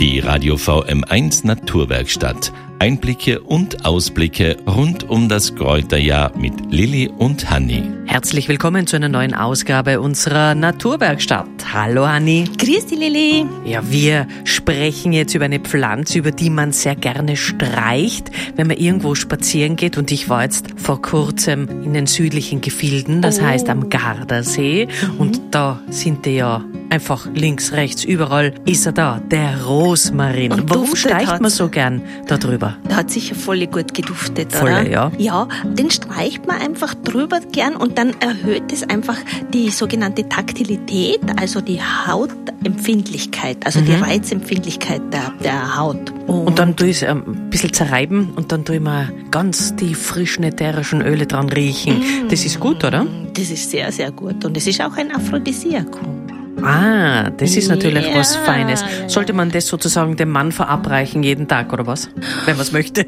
Die Radio VM1 Naturwerkstatt. Einblicke und Ausblicke rund um das Kräuterjahr mit Lilly und Hanni. Herzlich willkommen zu einer neuen Ausgabe unserer Naturwerkstatt. Hallo Hanni. Grüß dich, Lilly. Ja, wir sprechen jetzt über eine Pflanze, über die man sehr gerne streicht, wenn man irgendwo spazieren geht. Und ich war jetzt vor kurzem in den südlichen Gefilden, das heißt am Gardasee. Und da sind die ja einfach links, rechts, überall ist er da, der Rosmarin. Und warum streicht man so gern da drüber? Der hat sicher voll gut geduftet, Voll, oder? ja. Ja, den streicht man einfach drüber gern und dann erhöht es einfach die sogenannte Taktilität, also die Hautempfindlichkeit, also die Reizempfindlichkeit der Haut. Und dann tue ich es ein bisschen zerreiben und dann tue ich mal ganz die frischen ätherischen Öle dran riechen. Das ist gut, oder? Das ist sehr, sehr gut und es ist auch ein Aphrodisiakum. Ah, das ist natürlich Ja, was Feines. ja. Sollte man das sozusagen dem Mann verabreichen jeden Tag, oder was? Wenn man es möchte.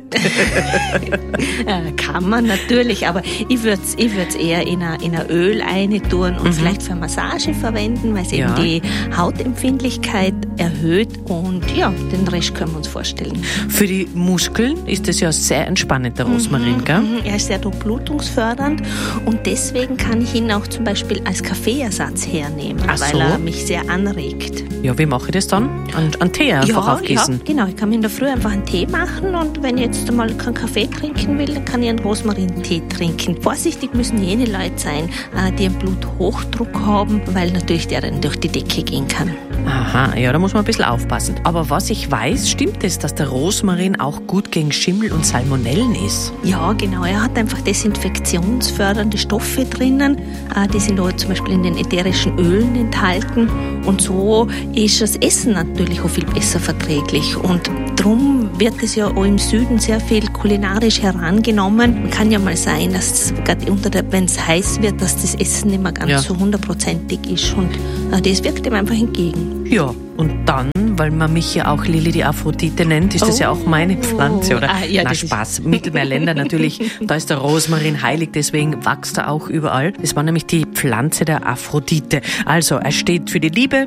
Kann man natürlich, aber ich würd's eher in ein Öl reintun und vielleicht für Massage verwenden, weil es eben die Hautempfindlichkeit erhöht und ja, den Rest können wir uns vorstellen. Für die Muskeln ist das ja sehr entspannend, der Rosmarin, gell? Er ist sehr durchblutungsfördernd und deswegen kann ich ihn auch zum Beispiel als Kaffeeersatz hernehmen, Ach so. weil er mich sehr anregt. Ja, wie mache ich das dann? An Tee einfach aufgießen? Ja, genau. Ich kann mir in der Früh einfach einen Tee machen und wenn ich jetzt einmal keinen Kaffee trinken will, dann kann ich einen Rosmarin-Tee trinken. Vorsichtig müssen jene Leute sein, die einen Bluthochdruck haben, weil natürlich der dann durch die Decke gehen kann. Aha, ja, da muss man ein bisschen aufpassen. Aber was ich weiß, stimmt es, dass der Rosmarin auch gut gegen Schimmel und Salmonellen ist? Ja, genau. Er hat einfach desinfektionsfördernde Stoffe drinnen. Die sind auch zum Beispiel in den ätherischen Ölen enthalten. Und so ist das Essen natürlich auch viel besser verträglich. Und darum wird es ja auch im Süden sehr viel kulinarisch herangenommen. Kann ja mal sein, dass gerade wenn es heiß wird, dass das Essen nicht mehr ganz so hundertprozentig ist. Und das wirkt ihm einfach entgegen. Ja, und dann, weil man mich ja auch Lilly die Aphrodite nennt, ist das ja auch meine Pflanze, oder? Ja, Na, Spaß. Mittelmeerländer natürlich, da ist der Rosmarin heilig, deswegen wächst er auch überall. Das war nämlich die Pflanze der Aphrodite. Also, er steht für die Liebe,